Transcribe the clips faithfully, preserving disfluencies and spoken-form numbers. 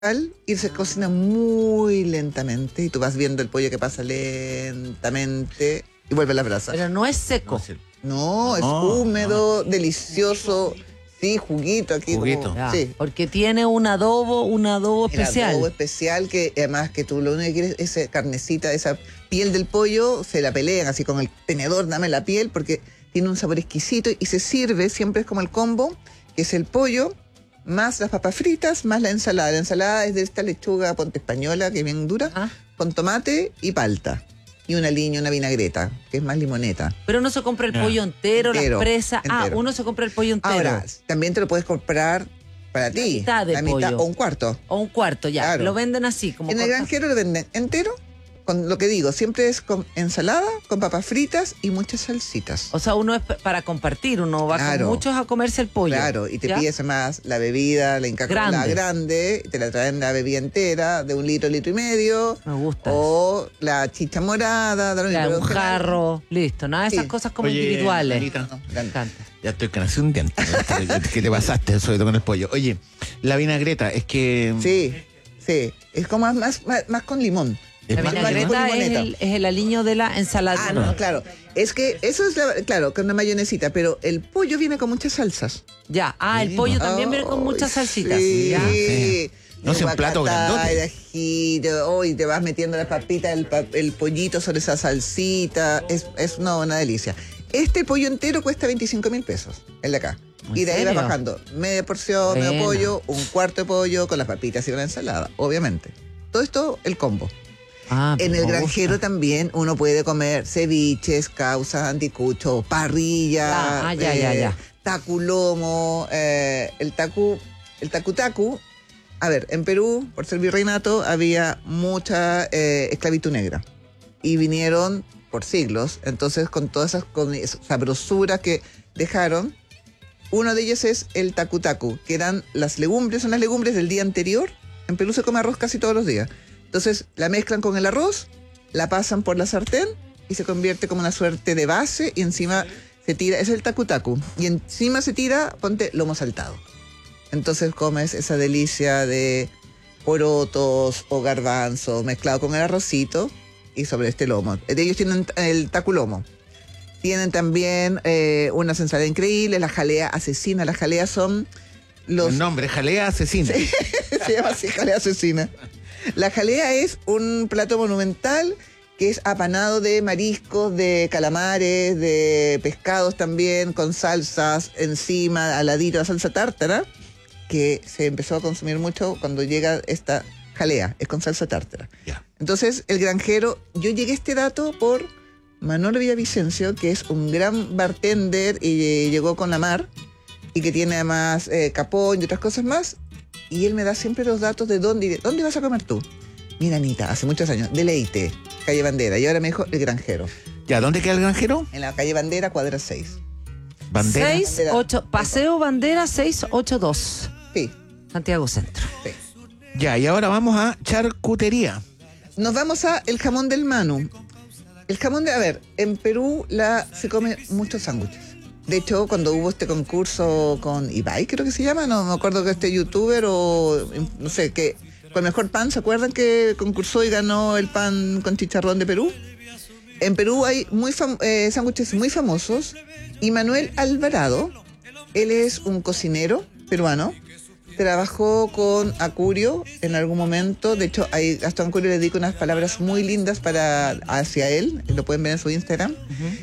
y se cocina muy lentamente y tú vas viendo el pollo que pasa lentamente y vuelve a la brasa. Pero no es seco. No, es No, húmedo, delicioso. Sí, juguito aquí. Juguito. Como, Ya, sí. porque tiene un adobo, un adobo El especial. adobo especial que además que tú lo único que quieres es esa carnecita, esa piel del pollo, se la pelean así con el tenedor, dame la piel porque tiene un sabor exquisito y se sirve, siempre es como el combo, que es el pollo, más las papas fritas, más la ensalada. La ensalada es de esta lechuga ponte española, que es bien dura, Ah. con tomate y palta. Y una aliño, una vinagreta, que es más limoneta. Pero uno se compra el Ya. pollo entero, Entero, las presas. Ah, entero. uno se compra el pollo entero. Ahora, también te lo puedes comprar para ti. mitad de la mitad pollo. o un cuarto. O un cuarto, ya. Claro. Lo venden así, como En el corta- granjero lo venden entero, con lo que digo, siempre es con ensalada, con papas fritas y muchas salsitas. O sea, uno es p- para compartir, uno va Claro. con muchos a comerse el pollo. Claro, y te ¿ya? pides más la bebida, la Inca Kola Grande. grande, te la traen la bebida entera, de un litro, litro y medio. Me gusta O la chicha morada, da lo Ya, mismo, un pero en general- jarro, listo. Nada de esas Sí. cosas como Oye, individuales. Anita, No, Me grande. encanta. Ya estoy que nací un diente. ¿Qué te pasaste? Sobre todo con el pollo. Oye, la vinagreta, es que... Sí, sí, es como más, más, más, más con limón. Es La más- vinagreta con es limoneta. el, es el aliño de la ensalada. Ah, no, claro. Es que eso es, la- claro, con una mayonesita, pero el pollo viene con muchas salsas. Ya, ah, el Sí, pollo pues. también viene con Ay, muchas salsitas. Sí. ¿ya? Sí. No, es un plato Guacatay, grandote. de ajito, oh, y te vas metiendo las papitas, el, pa- el pollito sobre esa salsita. Es, es no, una delicia. Este pollo entero cuesta veinticinco mil pesos, el de acá. ¿En Y de ahí va serio? bajando media porción, medio Buena. pollo, un cuarto de pollo con las papitas y una ensalada, obviamente. Todo esto, el combo. Ah, En me el gusta. granjero también uno puede comer ceviches, causas, anticucho, parrilla, Ah, ah, ya, ya, ya. tacu lomo, eh, el tacu, el tacu tacu. A ver, en Perú, por ser virreinato, había mucha eh, esclavitud negra. Y vinieron por siglos. Entonces, con todas esas con esas sabrosuras que dejaron, uno de ellos es el tacu tacu, que eran las legumbres, son las legumbres del día anterior. En Perú se come arroz casi todos los días. Entonces la mezclan con el arroz, la pasan por la sartén y se convierte como una suerte de base y encima se tira, es el tacu tacu, y encima se tira, ponte lomo saltado. Entonces comes esa delicia de porotos o garbanzo mezclado con el arrocito y sobre este lomo. Ellos tienen el tacu lomo. Tienen también eh, unas ensaladas increíbles, la jalea asesina. Las jaleas son los... El nombre, jalea asesina. Se llama así, jalea asesina. La jalea es un plato monumental que es apanado de mariscos, de calamares, de pescados también, con salsas encima, al ladito, la salsa tártara, que se empezó a consumir mucho cuando llega esta jalea, es con salsa tártara. Ya. Entonces, el granjero, yo llegué a este dato por Manolo Villavicencio, que es un gran bartender y eh, llegó con la mar, y que tiene además eh, capón y otras cosas más, y él me da siempre los datos de dónde, dónde vas a comer tú. Mira, Anita, hace muchos años, Deleite, calle Bandera, y ahora me dijo el granjero, Ya, ¿dónde queda el granjero? en la calle Bandera, cuadra seis. Bandera. seis, ocho, Paseo Bandera seiscientos ochenta y dos, Sí, Santiago Centro. sí. Ya, y ahora vamos a charcutería. Nos vamos a el jamón del Manu. El jamón de, a ver, en Perú la, se come muchos sándwiches. De hecho, cuando hubo este concurso con Ibai, creo que se llama, no me acuerdo que este youtuber o no sé, que con el mejor pan, ¿se acuerdan que concursó y ganó el pan con chicharrón de Perú? En Perú hay muy fam- eh, sándwiches muy famosos y Manuel Alvarado, él es un cocinero peruano, trabajó con Acurio en algún momento, de hecho hay, Gastón Acurio le dedica unas palabras muy lindas para, hacia él, lo pueden ver en su Instagram,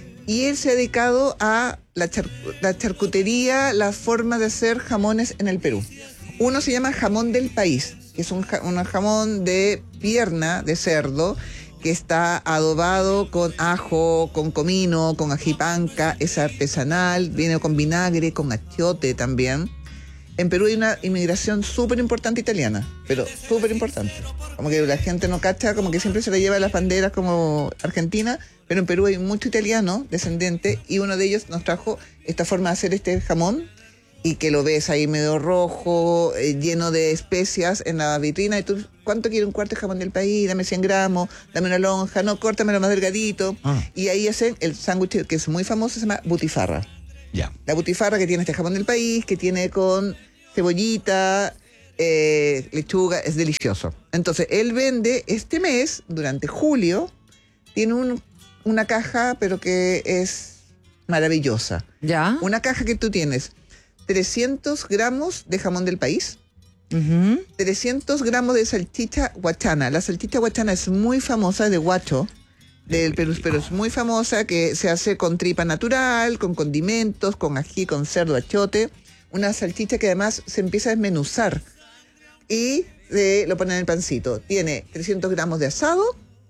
y él se ha dedicado a la, char- la charcutería, la forma de hacer jamones en el Perú. Uno se llama jamón del país, que es un, ja- un jamón de pierna de cerdo, que está adobado con ajo, con comino, con ajipanca, es artesanal, viene con vinagre, con achiote también. En Perú hay una inmigración súper importante italiana, pero súper importante. Como que la gente no cacha, como que siempre se le lleva las banderas como Argentina, pero en Perú hay mucho italiano descendiente y uno de ellos nos trajo esta forma de hacer este jamón y que lo ves ahí medio rojo, eh, lleno de especias en la vitrina. Y tú, ¿cuánto quiere un cuarto de jamón del país? Dame cien gramos, dame una lonja, no, córtamelo más delgadito. Ah. Y ahí hacen el sándwich que es muy famoso, se llama butifarra. Ya. La butifarra que tiene este jamón del país, que tiene con cebollita, eh, lechuga, es delicioso. Entonces, él vende este mes, durante julio, tiene un, una caja, pero que es maravillosa. ¿Ya? Una caja que tú tienes trescientos gramos de jamón del país, Ujú. trescientos gramos de salchicha guachana. La salchicha guachana es muy famosa, es de Huacho, del Perú, pero es muy famosa, que se hace con tripa natural, con condimentos, con ají, con cerdo, achote. Una salchicha que además se empieza a desmenuzar y se lo ponen en el pancito. Tiene trescientos gramos de asado,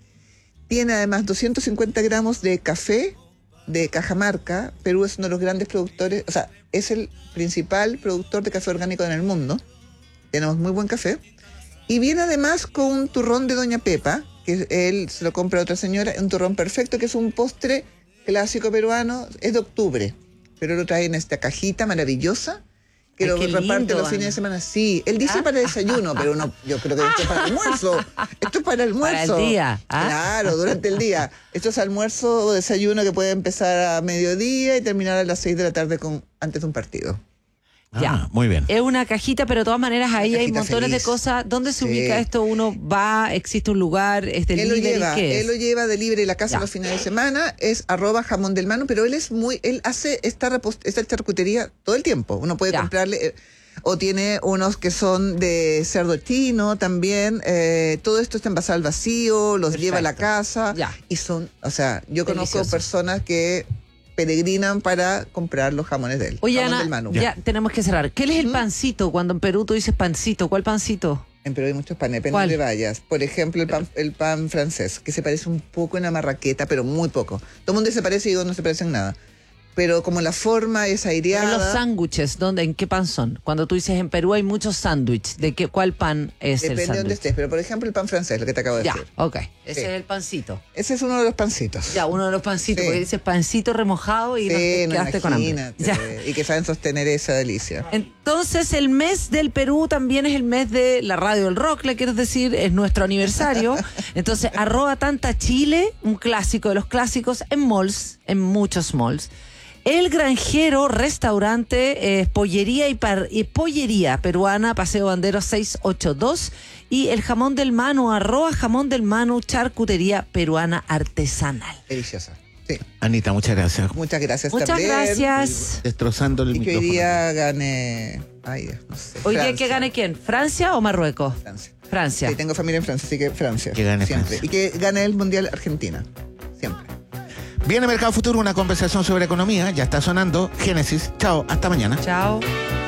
tiene además doscientos cincuenta gramos de café de Cajamarca. Perú es uno de los grandes productores, o sea, es el principal productor de café orgánico en el mundo. Tenemos muy buen café. Y viene además con un turrón de Doña Pepa, que él se lo compra a otra señora, un turrón perfecto, que es un postre clásico peruano, es de octubre, pero lo trae en esta cajita maravillosa, que Ay, lo qué reparte lindo, los fines de Ana. semana. Sí, él dice ¿Ah? para desayuno, pero no, yo creo que esto es para almuerzo. Esto es para almuerzo. Para el día, ¿ah? Claro, durante el día. Esto es almuerzo o desayuno que puede empezar a mediodía y terminar a las seis de la tarde con, antes de un partido. Ah, Ya. muy bien. Es una cajita, pero de todas maneras ahí hay cajita montones de feliz. cosas. ¿Dónde se Sí. ubica esto? Uno va, existe un lugar, es Él lo delivery, lleva, ¿qué él lo es? lleva de libre la casa Ya. los fines de semana, es arroba jamón del mano, pero él es muy, él hace esta, repost- esta charcutería todo el tiempo. Uno puede Ya. comprarle, eh, o tiene unos que son de cerdo chino también, eh, todo esto está envasado al vacío, los Perfecto. lleva a la casa, Ya. y son, o sea, yo conozco Delicioso. personas que peregrinan para comprar los jamones de él. Oye, jamón Ana, del Manu. ya tenemos que cerrar. ¿Qué es el pancito? Cuando en Perú tú dices pancito, ¿cuál pancito? En Perú hay muchos panes, depende ¿Cuál? de vayas. Por ejemplo, el pan, el pan francés, que se parece un poco en la marraqueta, pero muy poco. Todo el mundo se parece y digo, no se parece en nada. Pero como la forma es Pero aireada... los sándwiches, ¿dónde, ¿en qué pan son? Cuando tú dices en Perú hay muchos sándwiches, ¿de qué, cuál pan es el Depende de dónde sándwich? estés, pero por ejemplo el pan francés, lo que te acabo de Ya, decir. ok. Ese Sí. es el pancito. Ese es uno de los pancitos. Ya, uno de los pancitos, Sí. porque dices pancito remojado y no te Sí, no, quedaste con hambre. imagínate. Ya. Y que saben sostener esa delicia. Entonces, el mes del Perú también es el mes de la radio del rock, le quiero decir, es nuestro aniversario. Entonces, arroba tanta Chile, un clásico de los clásicos, en malls, en muchos malls. El Granjero, restaurante, eh, pollería y, par- y pollería peruana, Paseo Bandero seiscientos ochenta y dos. Y el jamón del Manu, arroba jamón del Manu, charcutería peruana artesanal. Deliciosa. Sí. Anita, muchas gracias. Muchas gracias Muchas también. gracias. Destrozando el Y que hoy micrófono. día gane... Ay, Dios, no sé. Hoy día Francia. que gane quién, ¿Francia o Marruecos? Francia. Francia. Sí, tengo familia en Francia, así que Francia. Que gane siempre. Francia. Y que gane el Mundial Argentina. Siempre. Viene Mercado Futuro, una conversación sobre economía. Ya está sonando. Génesis. Chao, hasta mañana. Chao.